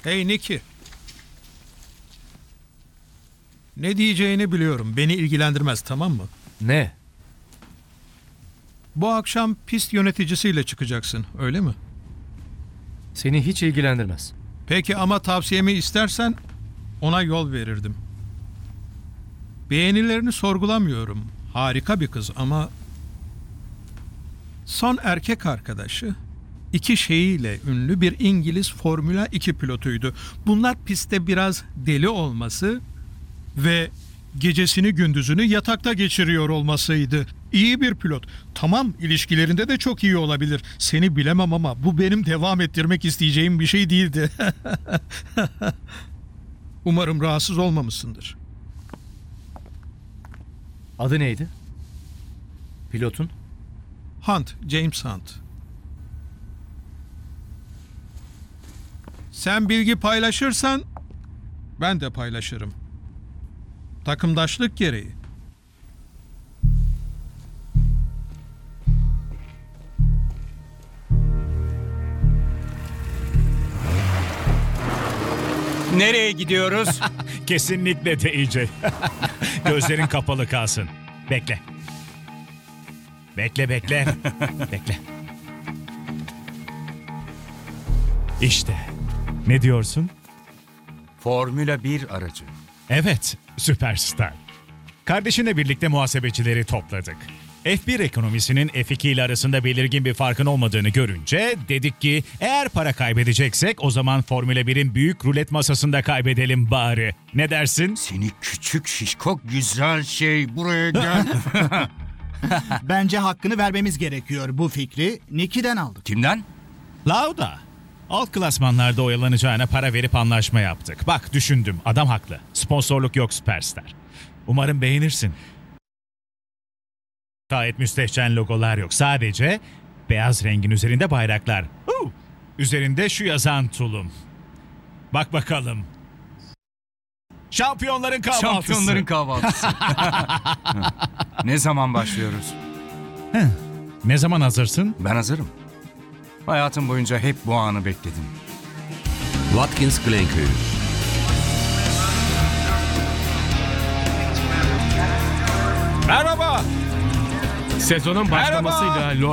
Hey Nicky. Ne diyeceğini biliyorum. Beni ilgilendirmez, tamam mı? Ne? Bu akşam pist yöneticisiyle çıkacaksın, öyle mi? Seni hiç ilgilendirmez. Peki ama tavsiyemi istersen ona yol verirdim. Beğenilerini sorgulamıyorum. Harika bir kız ama son erkek arkadaşı iki şeyiyle ünlü bir İngiliz Formula 2 pilotuydu. Bunlar pistte biraz deli olması ve gecesini gündüzünü yatakta geçiriyor olmasıydı. İyi bir pilot. Tamam, ilişkilerinde de çok iyi olabilir. Seni bilemem ama bu benim devam ettirmek isteyeceğim bir şey değildi. Umarım rahatsız olmamışsındır. Adı neydi? Pilotun? Hunt, James Hunt. Sen bilgi paylaşırsan ben de paylaşırım. Takımdaşlık gereği. Nereye gidiyoruz? Kesinlikle de Gözlerin kapalı kalsın. Bekle. Bekle. Bekle. İşte. Ne diyorsun? Formula 1 aracı. Evet, süperstar. Kardeşinle birlikte muhasebecileri topladık. F1 ekonomisinin F2 ile arasında belirgin bir farkın olmadığını görünce dedik ki eğer para kaybedeceksek o zaman Formula 1'in büyük rulet masasında kaybedelim bari. Ne dersin? Seni küçük şişko güzel şey, buraya gel. Bence hakkını vermemiz gerekiyor. Bu fikri Nicky'den aldık. Kimden? Lauda. Alt klasmanlarda oyalanacağına para verip anlaşma yaptık. Bak düşündüm, adam haklı. Sponsorluk yok süperstar. Umarım beğenirsin. Gayet müstehcen logolar yok. Sadece beyaz rengin üzerinde bayraklar. Üzerinde şu yazan tulum. Bak bakalım. Şampiyonların kahvaltısı. Şampiyonların kahvaltısı. Ne zaman başlıyoruz? Ne zaman hazırsın? Ben hazırım. Hayatım boyunca hep bu anı bekledim. Watkins Glen Köyü. Merhaba. Sezonun başlamasıyla